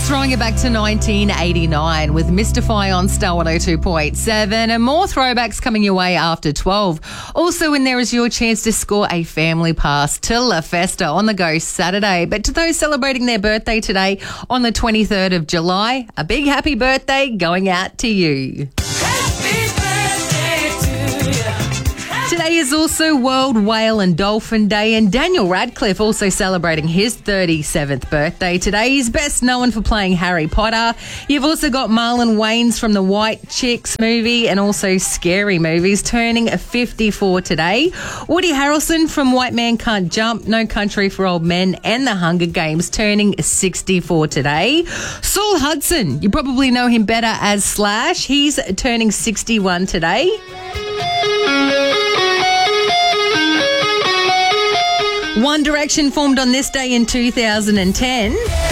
Throwing it back to 1989 with Mystify on Star 102.7 and more throwbacks coming your way after 12. Also in there is your chance to score a family pass to La Festa on the go Saturday. But to those celebrating their birthday today on the 23rd of July, a big happy birthday going out to you. Today is also World Whale and Dolphin Day, and Daniel Radcliffe also celebrating his 37th birthday today. He's best known for playing Harry Potter. You've also got Marlon Wayans from the White Chicks movie and also Scary Movies turning 54 today. Woody Harrelson from White Man Can't Jump, No Country for Old Men and The Hunger Games turning 64 today. Saul Hudson, you probably know him better as Slash. He's turning 61 today. One Direction formed on this day in 2010.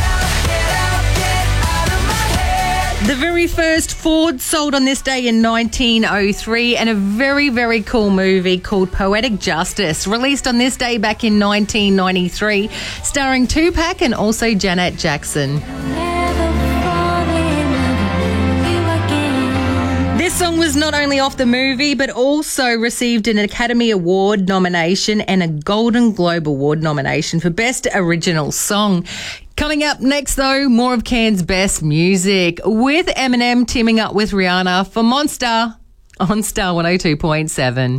The very first Ford sold on this day in 1903, and a very, very cool movie called Poetic Justice, released on this day back in 1993, starring Tupac and also Janet Jackson. This song was not only off the movie, but also received an Academy Award nomination and a Golden Globe Award nomination for Best Original Song. Coming up next, though, more of Cairns' best music, with Eminem teaming up with Rihanna for Monster on Star 102.7.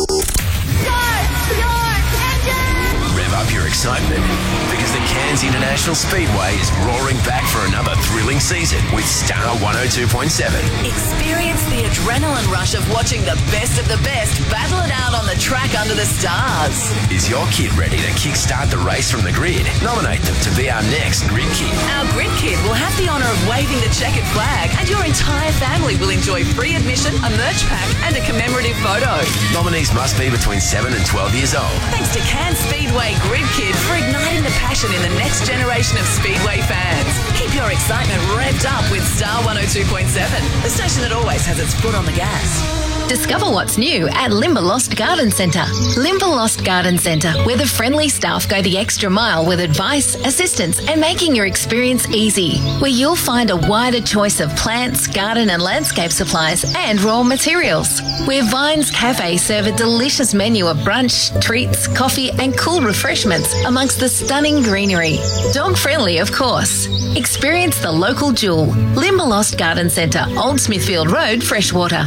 Rev up your excitement, because the Cairns International Speedway is roaring back for another thrilling season with Star 102.7. Experience the adrenaline rush of watching the best battle it out on the track under the stars. Is your kid ready to kickstart the race from the grid? Nominate them to be our next Grid Kid. Our Grid Kid will have the honour of waving the checkered flag, and your entire family will enjoy free admission, a merch pack and a commemorative photo. Nominees must be between 7 and 12 years old. Thanks to Cairns Speedway Grid Kid for igniting the passion in the next generation of Speedway fans. Keep your excitement revved up with Star 102.7, the station that always has its foot on the gas. Discover what's new at Limberlost Garden Centre. Limberlost Garden Centre, where the friendly staff go the extra mile with advice, assistance and making your experience easy. Where you'll find a wider choice of plants, garden and landscape supplies and raw materials. Where Vines Cafe serve a delicious menu of brunch, treats, coffee and cool refreshments amongst the stunning greenery. Dog friendly, of course. Experience the local jewel. Limberlost Garden Centre, Old Smithfield Road, Freshwater.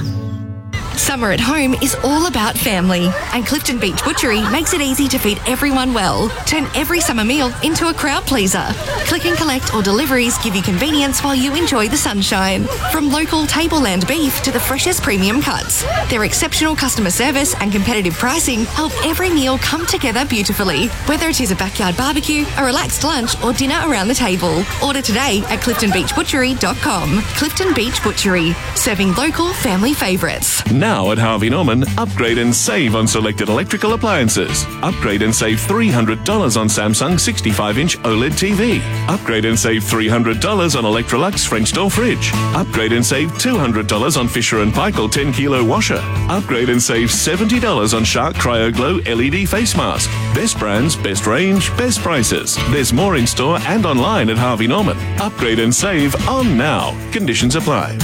Summer at home is all about family, and Clifton Beach Butchery makes it easy to feed everyone well. Turn every summer meal into a crowd pleaser. Click and collect or deliveries give you convenience while you enjoy the sunshine. From local tableland beef to the freshest premium cuts, their exceptional customer service and competitive pricing help every meal come together beautifully. Whether it is a backyard barbecue, a relaxed lunch or dinner around the table, order today at cliftonbeachbutchery.com. Clifton Beach Butchery, serving local family favourites. Now at Harvey Norman, upgrade and save on selected electrical appliances. Upgrade and save $300 on Samsung 65-inch OLED TV. Upgrade and save $300 on Electrolux French door fridge. Upgrade and save $200 on Fisher & Paykel 10-kilo washer. Upgrade and save $70 on Shark CryoGlow LED face mask. Best brands, best range, best prices. There's more in store and online at Harvey Norman. Upgrade and save on now. Conditions apply.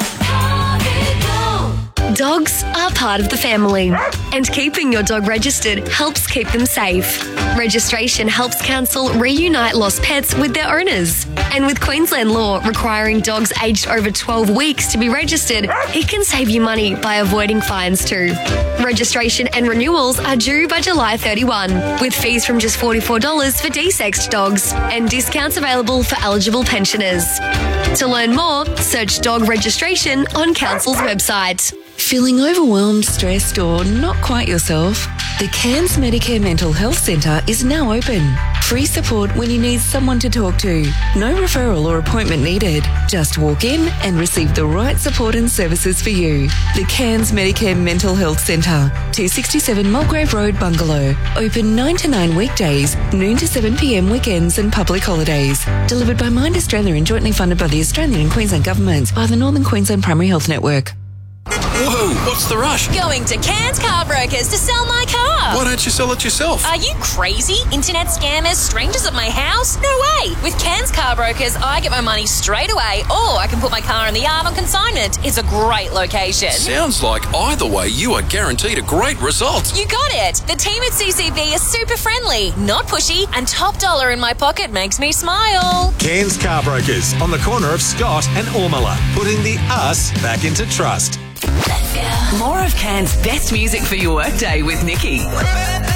Dogs are part of the family, and keeping your dog registered helps keep them safe. Registration helps council reunite lost pets with their owners. And with Queensland law requiring dogs aged over 12 weeks to be registered, it can save you money by avoiding fines too. Registration and renewals are due by July 31, with fees from just $44 for desexed dogs, and discounts available for eligible pensioners. To learn more, search dog registration on Council's website. Feeling overwhelmed, stressed or not quite yourself? The Cairns Medicare Mental Health Centre is now open. Free support when you need someone to talk to. No referral or appointment needed. Just walk in and receive the right support and services for you. The Cairns Medicare Mental Health Centre, 267 Mulgrave Road, Bungalow. Open 9 to 9 weekdays, noon to 7 p.m. weekends and public holidays. Delivered by Mind Australia and jointly funded by the Australian and Queensland governments by the Northern Queensland Primary Health Network. Whoa, what's the rush? Going to Cairns Car Brokers to sell my car. Why don't you sell it yourself? Are you crazy? Internet scammers, strangers at my house? No way. With Cairns Car Brokers, I get my money straight away, or I can put my car in the yard on consignment. It's a great location. Sounds like either way, you are guaranteed a great result. You got it. The team at CCB is super friendly, not pushy, and top dollar in my pocket makes me smile. Cairns Car Brokers on the corner of Scott and Ormala, putting the us back into trust. More of Cairns' best music for your workday with Nikki.